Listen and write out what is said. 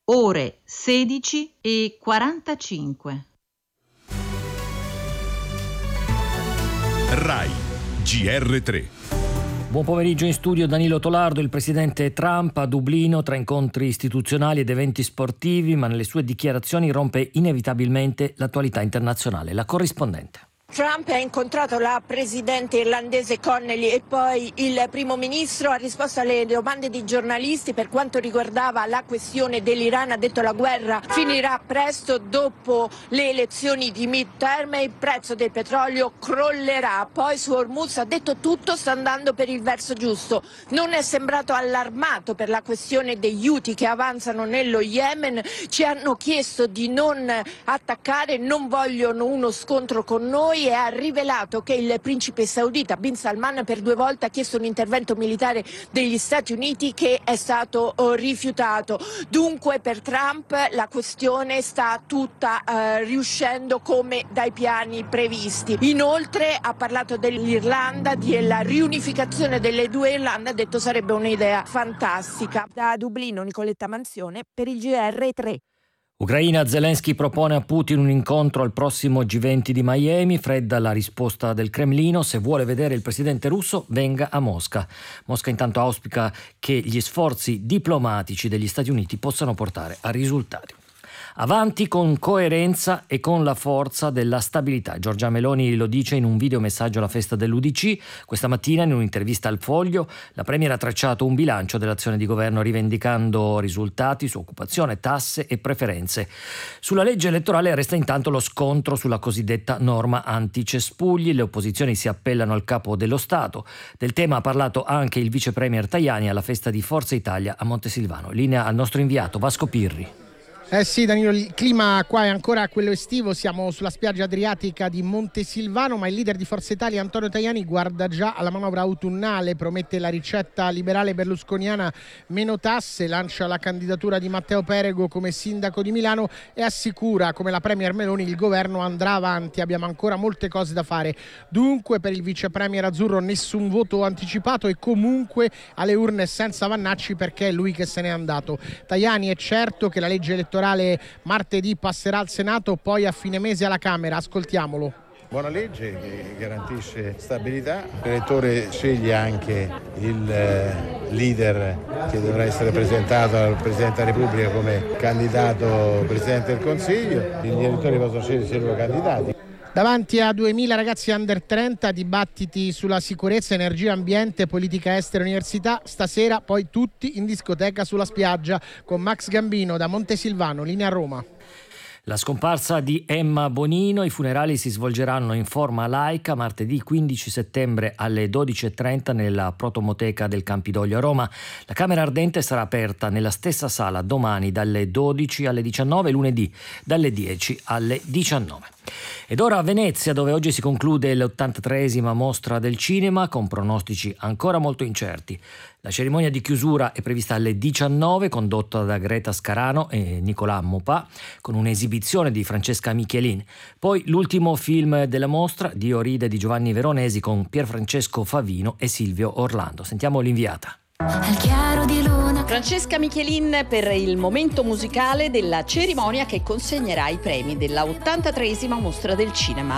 ore 16:45. RAI GR3. Buon pomeriggio in studio Danilo Tolardo. Il presidente Trump a Dublino tra incontri istituzionali ed eventi sportivi, ma nelle sue dichiarazioni rompe inevitabilmente l'attualità internazionale. La corrispondente. Trump ha incontrato la presidente irlandese Connolly e poi il primo ministro ha risposto alle domande di giornalisti per quanto riguardava la questione dell'Iran. Ha detto la guerra finirà presto dopo le elezioni di midterm e il prezzo del petrolio crollerà. Poi su Hormuz ha detto tutto sta andando per il verso giusto. Non è sembrato allarmato per la questione degli Houthi che avanzano nello Yemen. Ci hanno chiesto di non attaccare, non vogliono uno scontro con noi. E ha rivelato che il principe saudita Bin Salman per 2 volte ha chiesto un intervento militare degli Stati Uniti che è stato rifiutato. Dunque per Trump la questione sta tutta riuscendo come dai piani previsti. Inoltre ha parlato dell'Irlanda, della riunificazione delle 2 Irlande, ha detto sarebbe un'idea fantastica. Da Dublino Nicoletta Manzione per il GR3. Ucraina, Zelensky propone a Putin un incontro al prossimo G20 di Miami. Fredda la risposta del Cremlino: se vuole vedere il presidente russo venga a Mosca. Mosca intanto auspica che gli sforzi diplomatici degli Stati Uniti possano portare a risultati. Avanti con coerenza e con la forza della stabilità. Giorgia Meloni lo dice in un videomessaggio alla festa dell'UDC. Questa mattina in un'intervista al Foglio la Premier ha tracciato un bilancio dell'azione di governo rivendicando risultati su occupazione, tasse e preferenze. Sulla legge elettorale resta intanto lo scontro sulla cosiddetta norma anticespugli. Le opposizioni si appellano al capo dello Stato. Del tema ha parlato anche il vice premier Tajani alla festa di Forza Italia a Montesilvano. Linea al nostro inviato Vasco Pirri. Sì Danilo, il clima qua è ancora quello estivo, siamo sulla spiaggia adriatica di Montesilvano, ma il leader di Forza Italia Antonio Tajani guarda già alla manovra autunnale, promette la ricetta liberale berlusconiana, meno tasse, lancia la candidatura di Matteo Perego come sindaco di Milano e assicura, come la premier Meloni, il governo andrà avanti, abbiamo ancora molte cose da fare. Dunque per il vice premier azzurro nessun voto anticipato e comunque alle urne senza Vannacci perché è lui che se n'è andato. Tajani è certo che la legge elettorale martedì passerà al Senato, poi a fine mese alla Camera. Ascoltiamolo. Buona legge che garantisce stabilità. L'elettore sceglie anche il leader che dovrà essere presentato al Presidente della Repubblica come candidato Presidente del Consiglio. Gli elettori possono scegliere i loro candidati. Davanti a 2000 ragazzi under 30, dibattiti sulla sicurezza, energia, ambiente, politica estera, università. Stasera poi tutti in discoteca sulla spiaggia con Max Gambino da Montesilvano, linea Roma. La scomparsa di Emma Bonino, i funerali si svolgeranno in forma laica martedì 15 settembre alle 12:30 nella Protomoteca del Campidoglio a Roma. La Camera Ardente sarà aperta nella stessa sala domani dalle 12 alle 19 e lunedì dalle 10 alle 19. Ed ora a Venezia, dove oggi si conclude l'83esima mostra del cinema con pronostici ancora molto incerti. La cerimonia di chiusura è prevista alle 19, condotta da Greta Scarano e Nicolà Mopà, con un'esibizione di Francesca Michelin. Poi l'ultimo film della mostra, Dio ride, di Giovanni Veronesi, con Pierfrancesco Favino e Silvio Orlando. Sentiamo l'inviata. Al chiaro di luna. Francesca Michelin per il momento musicale della cerimonia che consegnerà i premi della 83esima mostra del cinema.